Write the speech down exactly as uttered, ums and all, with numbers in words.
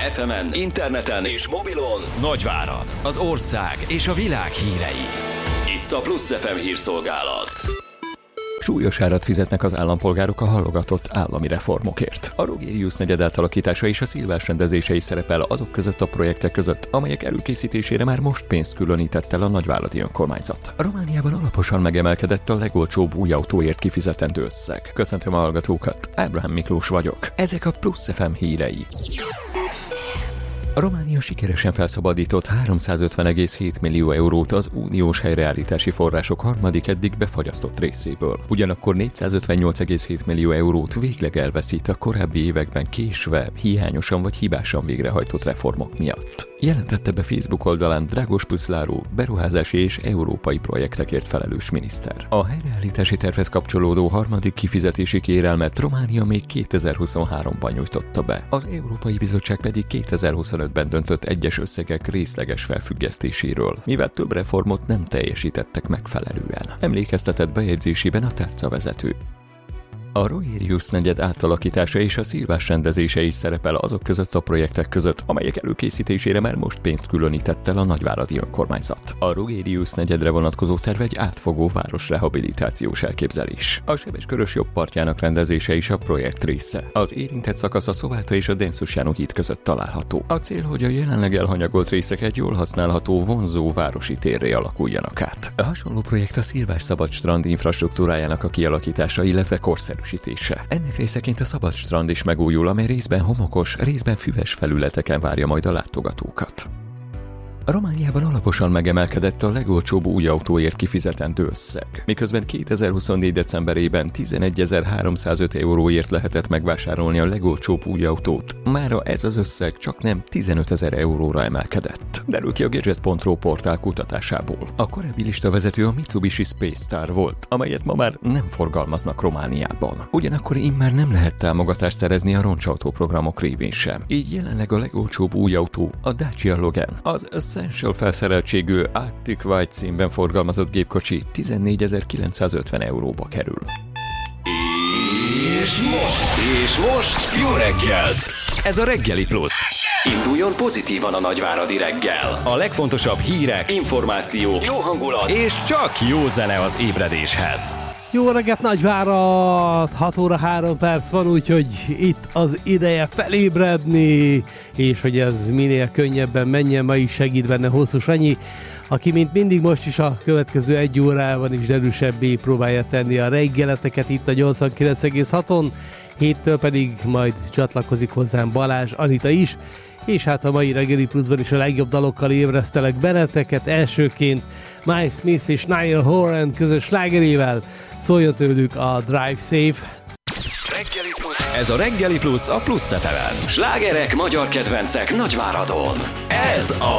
ef emen, interneten és mobilon Nagyvárad, az ország és a világ hírei. Itt a Plusz ef em hírszolgálat. Súlyos árat fizetnek az állampolgárok a halogatott állami reformokért. A Rogérius negyed átalakítása és a Szilvás rendezése is szerepel azok között a projektek között, amelyek előkészítésére már most pénzt különített el a nagyváradi önkormányzat. A Romániában alaposan megemelkedett a legolcsóbb új autóért kifizetendő összeg. Köszöntöm a hallgatókat, Ábrahám Miklós vagyok. Ezek a Plusz ef em hírei. A Románia sikeresen felszabadított háromszázötven egész hét millió eurót az uniós helyreállítási források harmadik eddig befagyasztott részéből. Ugyanakkor négyszázötvennyolc egész hét millió eurót végleg elveszít a korábbi években késve, hiányosan vagy hibásan végrehajtott reformok miatt. Jelentette be Facebook oldalán Dragos Puszláru, beruházási és európai projektekért felelős miniszter. A helyreállítási tervhez kapcsolódó harmadik kifizetési kérelmet Románia még kétezer-huszonháromban nyújtotta be. Az Európai Bizottság pedig kétezer-huszonötben döntött egyes összegek részleges felfüggesztéséről, mivel több reformot nem teljesítettek megfelelően. Emlékeztetett bejegyzésében a tárcavezető. A Rogérius negyed átalakítása és a Szilvás rendezése is szerepel azok között a projektek között, amelyek előkészítésésére már most pénzt különített el a nagyváradi önkormányzat. A Rogérius negyedre vonatkozó terv egy átfogó városrehabilitációs elképzelés. A Sebes-Körös jobb partjának rendezése is a projekt része. Az érintett szakasz a Szováta és a Dencus János híd között található. A cél, hogy a jelenleg elhanyagolt részek egy jól használható, vonzó városi térré alakuljanak át. A hasonló projekt a Szilvás szabad strand infrastruktúrájának a kialakítása, illetve korszerű. Ennek részeként a szabad strand is megújul, amely részben homokos, részben füves felületeken várja majd a látogatókat. A Romániában alaposan megemelkedett a legolcsóbb új autóért kifizetendő összeg, miközben kétezer-huszonnégy decemberében tizenegyezer-háromszázöt euróért lehetett megvásárolni a legolcsóbb új autót. Mára ez az összeg csak nem tizenötezer euróra emelkedett. Derül ki a Gadget pont ro portál kutatásából. A korábbi listavezető a Mitsubishi Space Star volt, amelyet ma már nem forgalmaznak Romániában. Ugyanakkor immár nem lehet támogatást szerezni a roncsautó programok révén sem. Így jelenleg a legolcsóbb új autó a Dacia Logan. Az Essential felszereltségű Arctic White színben forgalmazott gépkocsi tizennégyezer-kilencszázötven euróba kerül. És most, és most jó reggelt! Ez a Reggeli Plusz. Induljon pozitívan a nagyváradi reggel. A legfontosabb hírek, információk, jó hangulat és csak jó zene az ébredéshez. Jó reggelt, Nagyvárad! hat óra három perc van, úgyhogy itt az ideje felébredni, és hogy ez minél könnyebben menjen, ma is segít benne Hosszú Sanyi, aki mint mindig most is a következő egy órában is derűsebbé próbálja tenni a reggeleteket itt a nyolcvankilenc egész haton, héttől pedig majd csatlakozik hozzám Balázs Anita is, és hát a mai Reggeli Pluszban is a legjobb dalokkal ébresztelek benneteket. Elsőként Mike Smith és Niall Horan közös slágerével, szóljon tőlük a Drive Safe. Reggeli Plusz. Ez a Reggeli Plusz a Plusz ef emen. Slágerek, magyar kedvencek Nagyváradon. Ez a